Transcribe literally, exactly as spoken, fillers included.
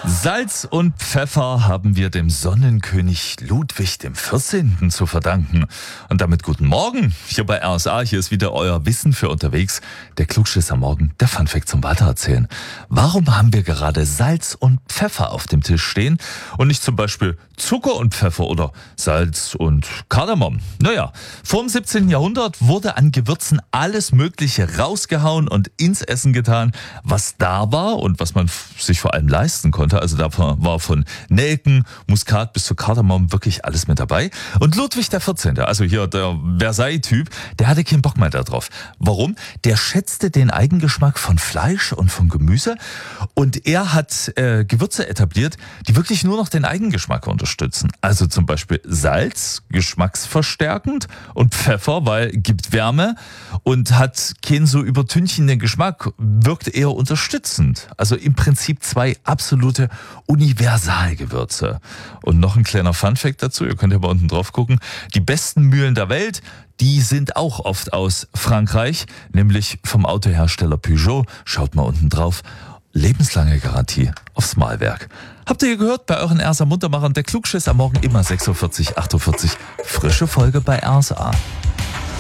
Salz und Pfeffer haben wir dem Sonnenkönig Ludwig dem vierzehnten zu verdanken. Und damit guten Morgen hier bei R S A. Hier ist wieder euer Wissen für unterwegs. Der Klugschiss am Morgen, der Funfact zum Weitererzählen. Warum haben wir gerade Salz und Pfeffer auf dem Tisch stehen und nicht zum Beispiel Zucker und Pfeffer oder Salz und Kardamom? Naja, vor dem siebzehnten Jahrhundert wurde an Gewürzen alles Mögliche rausgehauen und ins Essen getan, was da war und was man sich vor allem leisten konnte. Also da war von Nelken, Muskat bis zu Kardamom wirklich alles mit dabei. Und Ludwig der vierzehnte, also hier der Versailles-Typ, der hatte keinen Bock mehr darauf. Warum? Der schätzte den Eigengeschmack von Fleisch und von Gemüse und er hat äh, Gewürze etabliert, die wirklich nur noch den Eigengeschmack unterstützen. Also zum Beispiel Salz, geschmacksverstärkend, und Pfeffer, weil gibt Wärme und hat keinen so übertünchenden Geschmack, wirkt eher unterstützend. Also im Prinzip zwei absolute Universalgewürze. Und noch ein kleiner Funfact dazu, ihr könnt ja mal unten drauf gucken. Die besten Mühlen der Welt, die sind auch oft aus Frankreich, nämlich vom Autohersteller Peugeot. Schaut mal unten drauf. Lebenslange Garantie aufs Mahlwerk. Habt ihr gehört bei euren R S A Muntermachern? Der Klugschiss am Morgen immer sechs Uhr vierzig, acht Uhr vierzig. Frische Folge bei R S A.